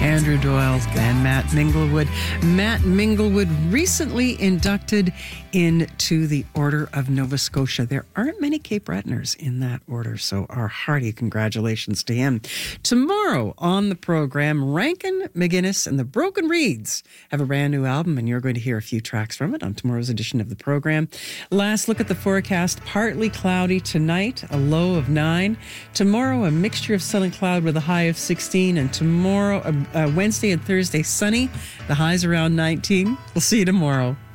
Andrew Doyle and Matt Minglewood. Matt Minglewood recently inducted into the Order of Nova Scotia. There aren't many Cape Bretoners in that order, so our hearty congratulations to him. Tomorrow on the program, Rankin McGuinness and the Broken Reeds have a brand new album, and you're going to hear a few tracks from it on tomorrow's edition of the program. Last look at the forecast, partly cloudy tonight, a low of 9. Tomorrow, a mixture of sun and cloud with a high of 16, and tomorrow, Wednesday and Thursday, sunny, the highs around 19. We'll see you tomorrow.